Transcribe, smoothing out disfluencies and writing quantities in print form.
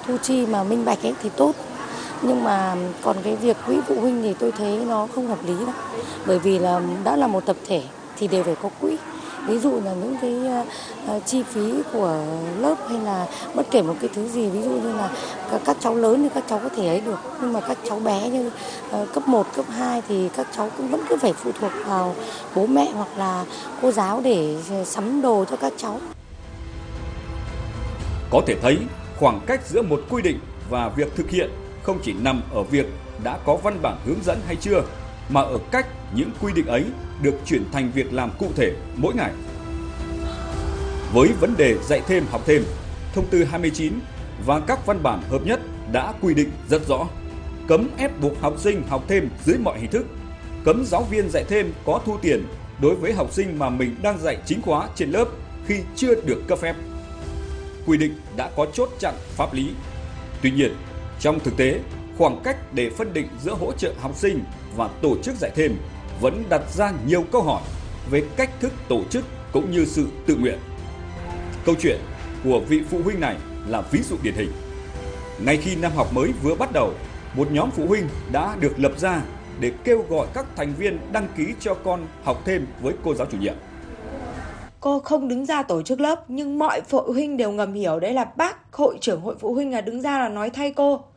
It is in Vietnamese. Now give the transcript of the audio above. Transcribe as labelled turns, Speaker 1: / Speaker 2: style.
Speaker 1: thu chi mà minh bạch ấy thì tốt. Nhưng mà còn cái việc quỹ phụ huynh thì tôi thấy nó không hợp lý đâu. Bởi vì là đã là một tập thể thì đều phải có quỹ. Ví dụ là những cái chi phí của lớp hay là bất kể một cái thứ gì, ví dụ như là các cháu lớn thì các cháu có thể ấy được. Nhưng mà các cháu bé như cấp 1, cấp 2 thì các cháu cũng vẫn cứ phải phụ thuộc vào bố mẹ hoặc là cô giáo để sắm đồ cho các cháu.
Speaker 2: Có thể thấy, khoảng cách giữa một quy định và việc thực hiện không chỉ nằm ở việc đã có văn bản hướng dẫn hay chưa, mà ở cách những quy định ấy được chuyển thành việc làm cụ thể mỗi ngày. Với vấn đề dạy thêm học thêm, thông tư 29 và các văn bản hợp nhất đã quy định rất rõ. Cấm ép buộc học sinh học thêm dưới mọi hình thức, cấm giáo viên dạy thêm có thu tiền đối với học sinh mà mình đang dạy chính khóa trên lớp khi chưa được cấp phép. Quy định đã có chốt chặn pháp lý. Tuy nhiên, trong thực tế, khoảng cách để phân định giữa hỗ trợ học sinh và tổ chức dạy thêm vẫn đặt ra nhiều câu hỏi về cách thức tổ chức cũng như sự tự nguyện. Câu chuyện của vị phụ huynh này là ví dụ điển hình. Ngay khi năm học mới vừa bắt đầu, một nhóm phụ huynh đã được lập ra để kêu gọi các thành viên đăng ký cho con học thêm với cô giáo chủ nhiệm.
Speaker 3: Cô không đứng ra tổ chức lớp nhưng mọi phụ huynh đều ngầm hiểu đấy là bác hội trưởng hội phụ huynh là đứng ra là nói thay cô.